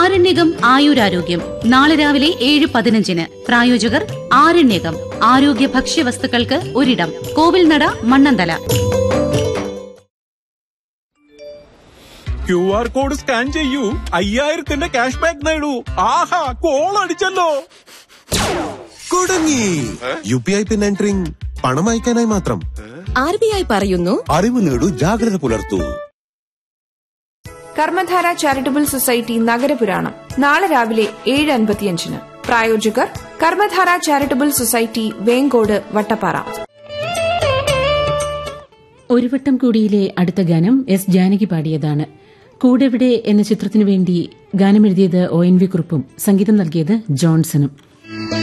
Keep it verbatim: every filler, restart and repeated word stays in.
ആരണ്യകം ആയുരാരോഗ്യം നാളെ രാവിലെ ഏഴ് പതിനഞ്ചിന്. പ്രായോജകർ ആരണ്യകം ആരോഗ്യ ഭക്ഷ്യവസ്തുക്കൾക്ക് ഒരിടം. Kovilnada, Mannanthala. Q R code scan ചെയ്യൂ, അയ്യായിരത്തിന്റെ ക്യാഷ് ബാക്ക് നേടൂ. ആഹാ, കോൾ അടിച്ചല്ലോ. കുടുങ്ങി. U P I pin entering പണം അയക്കാനായി മാത്രം. ആർ ബി ഐ പറയുന്നു, അറിവ് നേടൂ, ജാഗ്രത പുലർത്തൂ. കർമ്മധാര ചാരിറ്റബിൾ സൊസൈറ്റി നഗരപുരാണം നാളെ രാവിലെ ഏഴ് അൻപത്തിയഞ്ചിന്. പ്രായോജകർ കർമ്മധാര ചാരിറ്റബിൾ സൊസൈറ്റി, വേങ്കോട്, വട്ടപ്പാറ. ഒരു വട്ടം കൂടിയിലെ അടുത്ത ഗാനം എസ് ജാനകി പാടിയതാണ്. കൂടെവിടെ എന്ന ചിത്രത്തിനു വേണ്ടി ഗാനമെഴുതിയത് ഒ എൻ വി കുറുപ്പും സംഗീതം നൽകിയത് ജോൺസണും.